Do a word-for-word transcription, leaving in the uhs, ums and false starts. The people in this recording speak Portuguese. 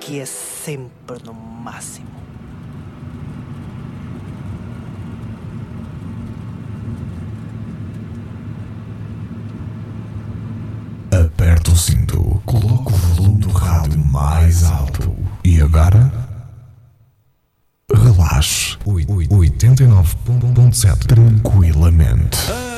aqui é sempre no máximo. Aperta o cinto, coloca o volume do rádio mais alto e agora relaxe. oitenta e nove ponto sete tranquilamente.